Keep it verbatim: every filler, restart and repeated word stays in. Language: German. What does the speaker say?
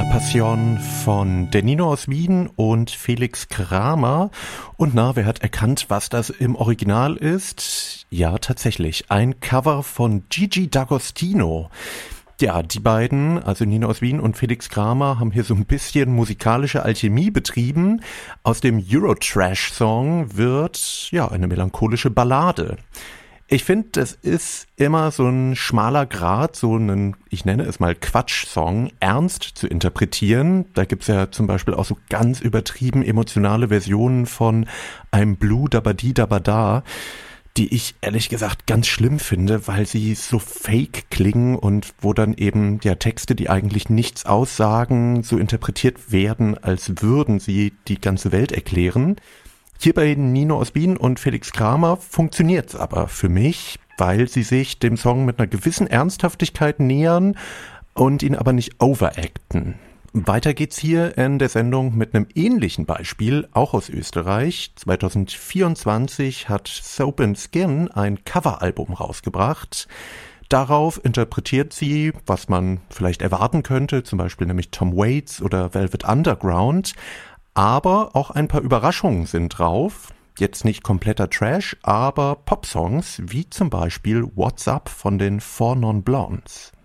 La Passion von der Nino aus Wien und Felix Kramer. Und na, wer hat erkannt, was das im Original ist? Ja, tatsächlich, ein Cover von Gigi D'Agostino. Ja, die beiden, also Nino aus Wien und Felix Kramer, haben hier so ein bisschen musikalische Alchemie betrieben. Aus dem Eurotrash-Song wird, ja, eine melancholische Ballade. Ich finde, das ist immer so ein schmaler Grat, so einen, ich nenne es mal Quatsch-Song, ernst zu interpretieren. Da gibt's ja zum Beispiel auch so ganz übertrieben emotionale Versionen von einem Blue Dabadi Dabada, die ich ehrlich gesagt ganz schlimm finde, weil sie so fake klingen und wo dann eben ja Texte, die eigentlich nichts aussagen, so interpretiert werden, als würden sie die ganze Welt erklären. Hier bei Nino aus Wien und Felix Kramer funktioniert's aber für mich, weil sie sich dem Song mit einer gewissen Ernsthaftigkeit nähern und ihn aber nicht overacten. Weiter geht's hier in der Sendung mit einem ähnlichen Beispiel, auch aus Österreich. zwanzig vierundzwanzig hat Soap and Skin ein Coveralbum rausgebracht. Darauf interpretiert sie, was man vielleicht erwarten könnte, zum Beispiel nämlich Tom Waits oder Velvet Underground. Aber auch ein paar Überraschungen sind drauf. Jetzt nicht kompletter Trash, aber Popsongs, wie zum Beispiel What's Up von den Four Non Blondes.